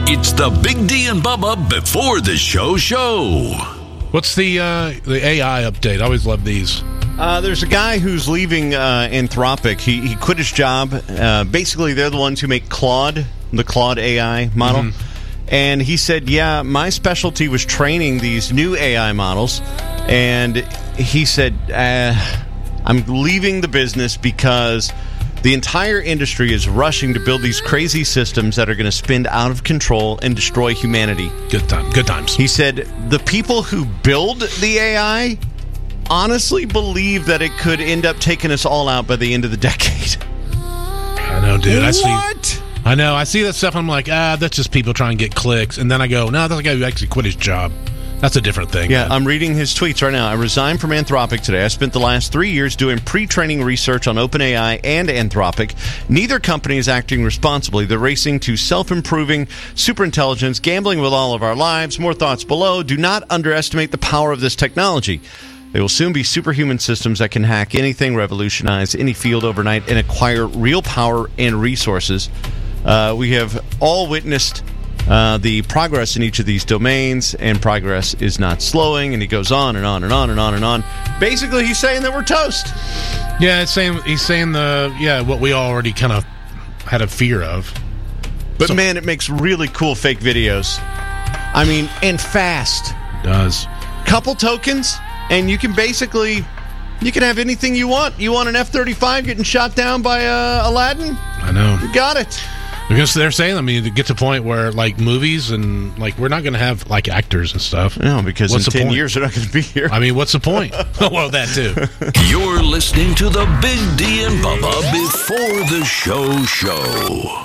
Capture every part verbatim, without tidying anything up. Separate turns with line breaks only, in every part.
It's the Big D and Bubba Before the Show show.
What's the uh, the A I update? I always love these.
Uh, there's a guy who's leaving uh, Anthropic. He he quit his job. Uh, basically, they're the ones who make Claude, the Claude A I model. Mm-hmm. And he said, yeah, my specialty was training these new A I models. And he said, uh, I'm leaving the business because the entire industry is rushing to build these crazy systems that are going to spin out of control and destroy humanity.
Good time. Good times.
He said, the people who build the A I honestly believe that it could end up taking us all out by the end of the decade.
I know, dude. I see,
what?
I know. I see that stuff, and I'm like, ah, that's just people trying to get clicks. And then I go, no, that's a guy who actually quit his job. That's a different thing.
Yeah,
man.
I'm reading his tweets right now. I resigned from Anthropic today. I spent the last three years doing pre-training research on OpenAI and Anthropic. Neither company is acting responsibly. They're racing to self-improving superintelligence, gambling with all of our lives. More thoughts below. Do not underestimate the power of this technology. They will soon be superhuman systems that can hack anything, revolutionize any field overnight, and acquire real power and resources. Uh, we have all witnessed uh, the progress in each of these domains, and progress is not slowing, and he goes on and on and on and on and on. Basically, he's saying that we're toast.
Yeah, it's saying he's saying the yeah what we already kind of had a fear of.
But
so,
man, it makes really cool fake videos. I mean, and fast.
It does.
Couple tokens, and you can basically, you can have anything you want. You want an F thirty-five getting shot down by uh, Aladdin?
I know.
You got it.
Because they're saying, I mean, to get to the point where, like, movies and, like, we're not going to have, like, actors and stuff.
No, because
what's
in ten
point?
years they're not going to be here.
I mean, what's the point? Well, that too.
You're listening to the Big D and Bubba Before the Show show.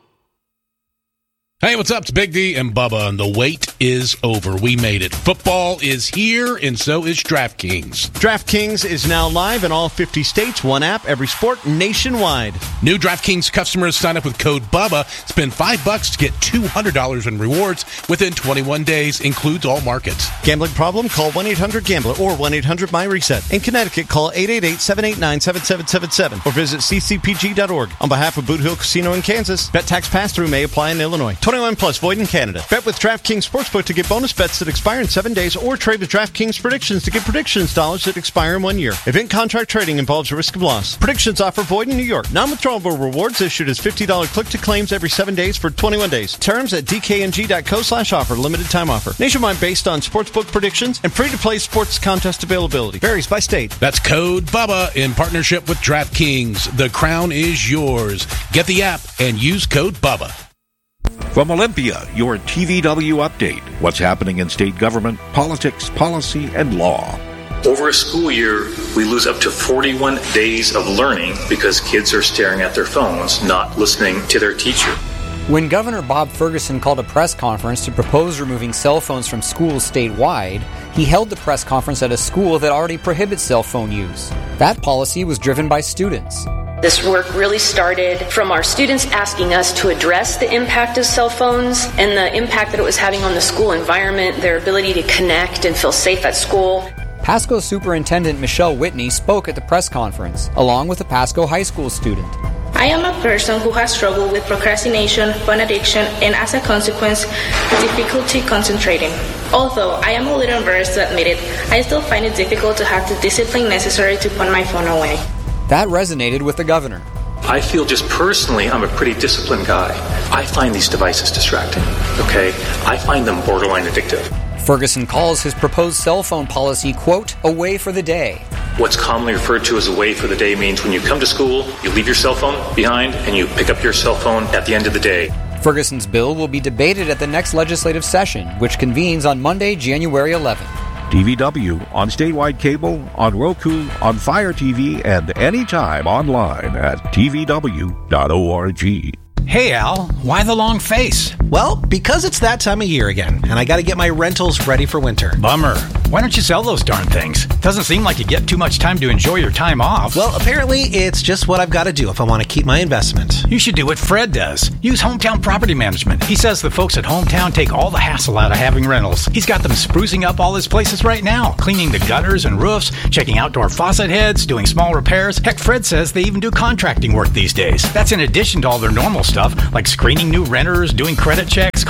Hey, what's up? It's Big D and Bubba, and the wait is over. We made it. Football is here, and so is DraftKings.
DraftKings is now live in all fifty states. One app, every sport, nationwide.
New DraftKings customers sign up with code BUBBA. Spend five bucks to get two hundred dollars in rewards within twenty-one days. Includes all markets.
Gambling problem? Call one eight hundred gambler or one eight hundred my reset. In Connecticut, call eight eight eight, seven eight nine, seven seven seven seven or visit c c p g dot org. On behalf of Boot Hill Casino in Kansas, bet tax pass-through may apply in Illinois. twenty-one plus, void in Canada. Bet with DraftKings Sportsbook to get bonus bets that expire in seven days, or trade with DraftKings Predictions to get predictions dollars that expire in one year. Event contract trading involves risk of loss. Predictions offer void in New York. Non-withdrawable rewards issued as fifty dollars click-to-claims every seven days for twenty-one days. Terms at d k n g dot co slash offer. Limited time offer. Nationwide based on sportsbook predictions and free-to-play sports contest availability. Varies by state.
That's code BUBBA in partnership with DraftKings. The crown is yours. Get the app and use code BUBBA.
From Olympia, your T V W update. What's happening in state government, politics, policy, and law.
Over a school year, we lose up to forty-one days of learning because kids are staring at their phones, not listening to their teacher.
When Governor Bob Ferguson called a press conference to propose removing cell phones from schools statewide, he held the press conference at a school that already prohibits cell phone use. That policy was driven by students.
This work really started from our students asking us to address the impact of cell phones and the impact that it was having on the school environment, their ability to connect and feel safe at school.
Pasco Superintendent Michelle Whitney spoke at the press conference, along with a Pasco High School student.
I am a person who has struggled with procrastination, phone addiction, and as a consequence, difficulty concentrating. Although I am a little embarrassed to admit it, I still find it difficult to have the discipline necessary to put my phone away.
That resonated with the governor.
I feel just personally I'm a pretty disciplined guy. I find these devices distracting, okay? I find them borderline addictive.
Ferguson calls his proposed cell phone policy, quote, a way for the day.
What's commonly referred to as a way for the day means when you come to school, you leave your cell phone behind and you pick up your cell phone at the end of the day.
Ferguson's bill will be debated at the next legislative session, which convenes on Monday, January eleventh.
T V W on statewide cable, on Roku, on Fire T V, and anytime online at t v w dot org.
Hey, Al, why the long face?
Well, because it's that time of year again, and I got to get my rentals ready for winter.
Bummer. Why don't you sell those darn things? Doesn't seem like you get too much time to enjoy your time off.
Well, apparently it's just what I've got to do if I want to keep my investment.
You should do what Fred does. Use Hometown Property Management. He says the folks at Hometown take all the hassle out of having rentals. He's got them sprucing up all his places right now, cleaning the gutters and roofs, checking outdoor faucet heads, doing small repairs. Heck, Fred says they even do contracting work these days. That's in addition to all their normal stuff, like screening new renters, doing credit checks,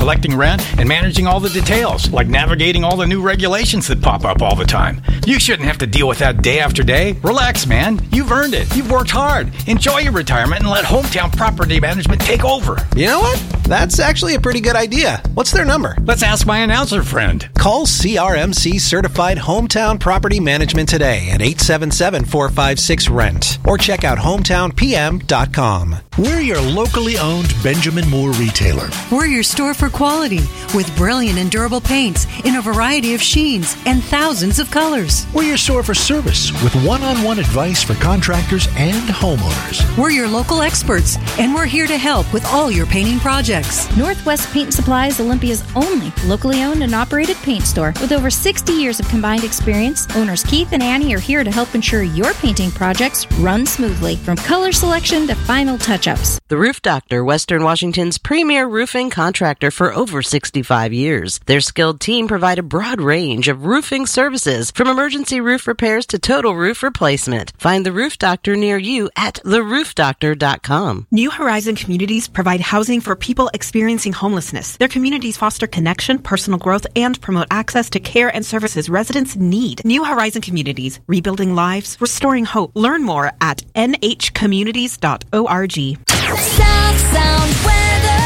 collecting rent and managing all the details, like navigating all the new regulations that pop up all the time. You shouldn't have to deal with that day after day. Relax, man. You've earned it. You've worked hard. Enjoy your retirement and let Hometown Property Management take over.
You know what? That's actually a pretty good idea. What's their number?
Let's ask my announcer friend.
Call C R M C Certified Hometown Property Management today at eight seven seven, four five six, R E N T or check out hometown p m dot com.
We're your locally owned Benjamin Moore retailer.
We're your store for quality with brilliant and durable paints in a variety of sheens and thousands of colors.
We're your store for service with one-on-one advice for contractors and homeowners.
We're your local experts, and we're here to help with all your painting projects.
Northwest Paint Supply is Olympia's only locally owned and operated paint store. With over sixty years of combined experience, owners Keith and Annie are here to help ensure your painting projects run smoothly, from color selection to final touch-ups.
The Roof Doctor, Western Washington's premier roofing contractor for over sixty-five years. Their skilled team provide a broad range of roofing services, from emergency roof repairs to total roof replacement. Find the Roof Doctor near you at the roof doctor dot com.
New Horizon Communities provide housing for people experiencing homelessness. Their communities foster connection, personal growth, and promote access to care and services residents need. New Horizon Communities, rebuilding lives, restoring hope. Learn more at n h communities dot org.
South Sound weather.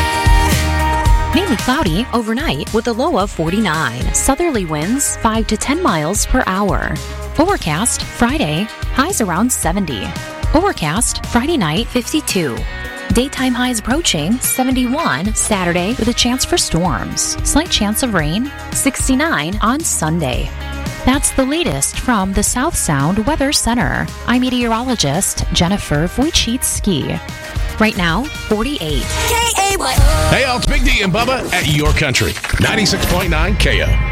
Mainly cloudy overnight with a low of forty-nine. Southerly winds five to ten miles per hour. Overcast Friday, highs around seventy. Overcast Friday night, fifty-two. Daytime highs approaching seventy-one Saturday with a chance for storms. Slight chance of rain, sixty-nine on Sunday. That's the latest from the South Sound Weather Center. I'm meteorologist Jennifer Wojcicki. Right now, forty-eight.
Hey, y'all, it's Big D and Bubba at your country. ninety-six point nine K O.